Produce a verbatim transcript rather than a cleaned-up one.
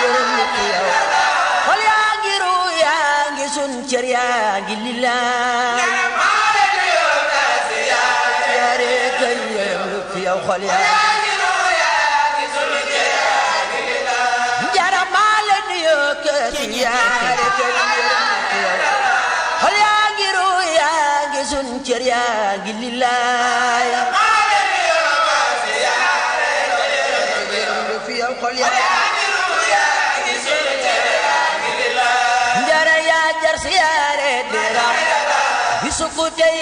yërëm ñu fi yow xol yaa ngi ru yaa ngi sun cër yaa ngi lillaay yaare kay yërëm ñu fi yow xol yaa ngi ru yaa ngi sun cër yaa ngi lillaay jaramaa la nuyoo kër yaare kay yërëm ñu fi yow xol yaa ngi ru yaa ngi sun cër yaa ngi lillaay njara yaa jar siyaare dera bisu ku tey